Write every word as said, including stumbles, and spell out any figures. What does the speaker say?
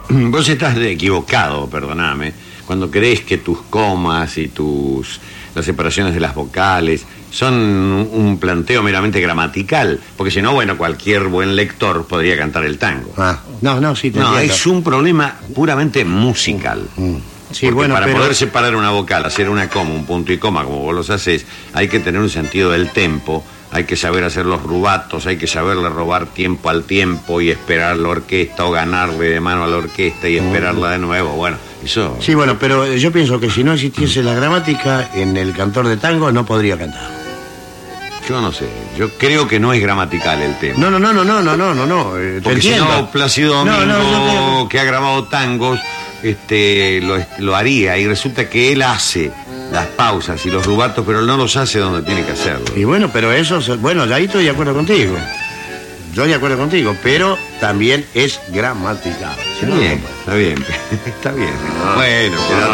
Vos estás equivocado, perdoname, cuando crees que tus comas y tus las separaciones de las vocales son un planteo meramente gramatical, porque si no, bueno, cualquier buen lector podría cantar el tango. Ah, no, no, sí te No, entiendo. es un problema puramente musical. Mm. Sí, Porque bueno, para pero... poder separar una vocal, hacer una coma, un punto y coma, como vos los haces, hay que tener un sentido del tempo, hay que saber hacer los rubatos, hay que saberle robar tiempo al tiempo y esperar la orquesta o ganarle de mano a la orquesta y esperarla de nuevo. Bueno, eso... Sí, bueno, pero yo pienso que si no existiese la gramática, en el cantor de tango no podría cantar. Yo no sé, yo creo que no es gramatical el tema. No, no, no, no, no, no, no, no, no. Eh, te Porque si entiendo. no, Plácido Domingo, No, no, yo creo que ha grabado tangos, este, lo, lo haría, y resulta que él hace las pausas y los rubatos, pero él no los hace donde tiene que hacerlo. Y bueno, pero eso, bueno, ahí estoy de acuerdo contigo. Estoy de acuerdo contigo, pero también es gramatical. Está bien, está bien, está bien. Bueno, pero...